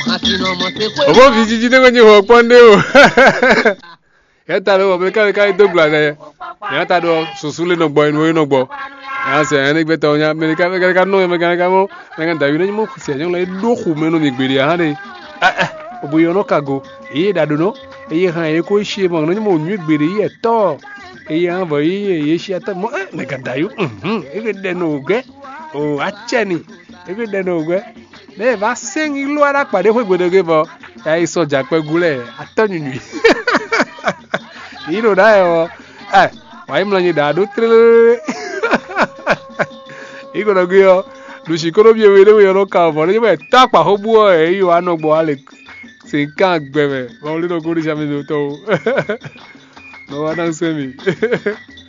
Obo vijiji ne kwenye hoponde o. Yata lo be ka dogla ne. Yata do susule no boy no gbo. Ya se ene gbe to nya me ka no me ka mo. Na da yu mo kusi anya le do khu me no mi gbere ha ne. Obo yo no kago. E da do no. E ha e ko shi mo no mo nyu gbere ye to. E ya bo ye shi ata mo me ka da yu. E ge de no ge. O acheni. E ge de no ge. Ne va sing ilu ara pade fo gbedoge bo. Ya iso ja pegule atonyunyu. Iro da yo. Why mlanyi da do trele. Iko na gyo. Lu shikoro bi ewe we no ka bo. Ni be tapa hobu o e yo anogbo ale. Se kan gbeme. Wọ́n le no go ri sami do to. No wa dan se mi.